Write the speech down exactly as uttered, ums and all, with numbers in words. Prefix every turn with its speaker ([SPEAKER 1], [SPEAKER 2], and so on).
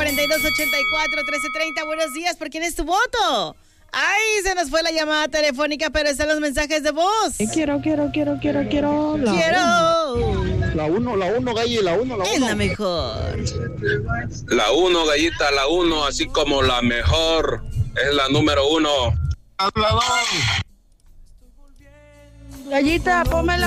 [SPEAKER 1] cuarenta y dos, ochenta y cuatro, trece treinta. Buenos días, ¿por quién es tu voto? Ay, se nos fue la llamada telefónica, pero están los mensajes de voz.
[SPEAKER 2] Quiero, quiero, quiero, quiero, quiero. La
[SPEAKER 1] Quiero.
[SPEAKER 3] La uno, la uno, Galli, la uno, la uno.
[SPEAKER 1] Es la mejor.
[SPEAKER 4] La uno, Gallita, la uno, así como la mejor, es la número uno.
[SPEAKER 2] Gallita, pónmela.